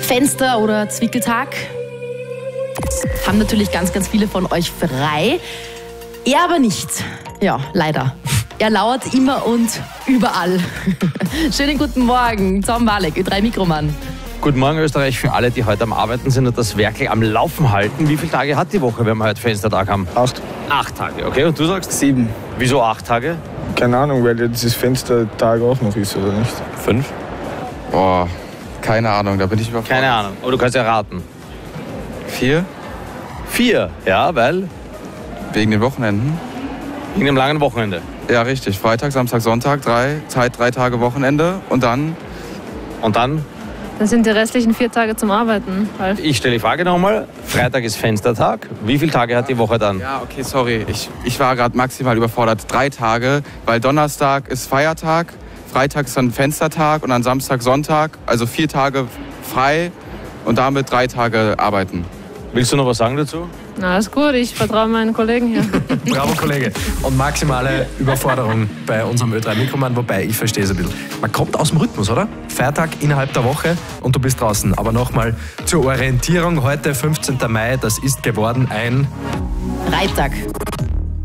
Fenster- oder Zwickeltag. Haben natürlich ganz, ganz viele von euch frei. Er aber nicht. Ja, leider. Er lauert immer und überall. Schönen guten Morgen, Tom Malek, Ö3 Mikroman. Guten Morgen Österreich für alle, die heute am Arbeiten sind und das Werkel am Laufen halten. Wie viele Tage hat die Woche, wenn wir heute Fenstertag haben? 8. 8 Tage, okay. Und du sagst? 7. Wieso 8 Tage? Keine Ahnung, weil jetzt das Fenstertag auch noch ist, oder nicht? 5? Boah, keine Ahnung, da bin ich überfordert. Keine Ahnung, aber du kannst ja raten. 4? 4, ja, weil? Wegen den Wochenenden? Wegen dem langen Wochenende. Ja, richtig. Freitag, Samstag, Sonntag, 3 Tage Wochenende und dann? Und dann? Das sind die restlichen 4 Tage zum Arbeiten. Ralf. Ich stelle die Frage nochmal. Freitag ist Fenstertag. Wie viele Tage hat die Woche dann? Ja, okay, sorry. Ich war gerade maximal überfordert. 3 Tage, weil Donnerstag ist Feiertag, Freitag ist dann Fenstertag und dann Samstag, Sonntag. Also 4 Tage frei und damit 3 Tage arbeiten. Willst du noch was sagen dazu? Na, ist gut, ich vertraue meinen Kollegen hier. Bravo, Kollege. Und maximale Überforderung bei unserem Ö3 Mikroman, wobei ich verstehe es ein bisschen. Man kommt aus dem Rhythmus, oder? Feiertag innerhalb der Woche und du bist draußen. Aber nochmal zur Orientierung, heute 15. Mai, das ist geworden ein Freitag.